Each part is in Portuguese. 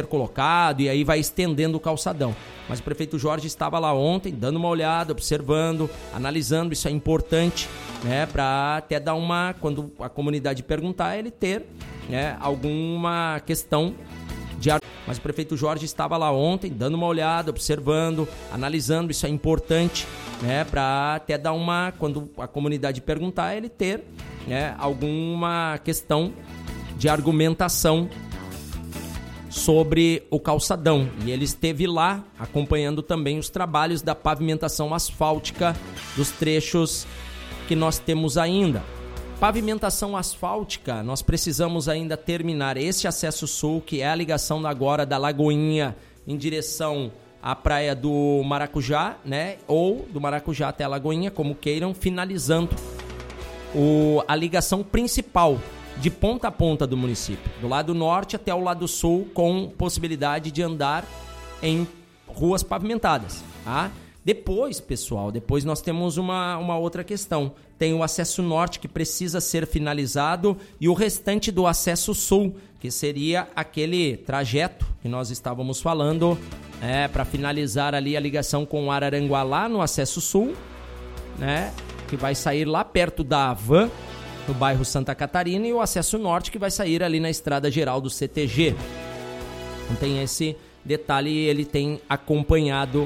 colocado e aí vai estendendo o calçadão. Mas o prefeito Jorge estava lá ontem, dando uma olhada, observando, analisando, isso é importante, né, para até dar quando a comunidade perguntar, ele ter, né, alguma questão de... Mas o prefeito Jorge estava lá ontem, dando uma olhada, observando, analisando, isso é importante, né, para até dar quando a comunidade perguntar, ele ter, né, alguma questão de argumentação sobre o calçadão. E ele esteve lá acompanhando também os trabalhos da pavimentação asfáltica dos trechos que nós temos ainda. Pavimentação asfáltica, nós precisamos ainda terminar esse acesso sul, que é a ligação agora da Lagoinha em direção à praia do Maracujá, né? Ou do Maracujá até a Lagoinha, como queiram, finalizando a ligação principal de ponta a ponta do município, do lado norte até o lado sul, com possibilidade de andar em ruas pavimentadas, tá? Depois, pessoal, nós temos uma outra questão. Tem o acesso norte que precisa ser finalizado e o restante do acesso sul, que seria aquele trajeto que nós estávamos falando, para finalizar ali a ligação com Araranguá lá no acesso sul, né? Que vai sair lá perto da Havan, no bairro Santa Catarina, e o acesso norte que vai sair ali na estrada geral do CTG. Então tem esse detalhe, ele tem acompanhado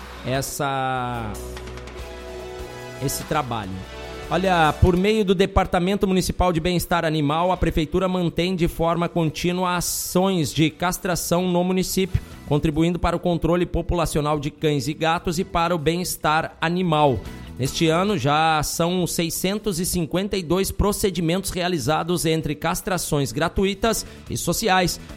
esse trabalho. Olha, por meio do Departamento Municipal de Bem-Estar Animal, a Prefeitura mantém de forma contínua ações de castração no município, contribuindo para o controle populacional de cães e gatos e para o bem-estar animal. Neste ano já são 652 procedimentos realizados entre castrações gratuitas e sociais,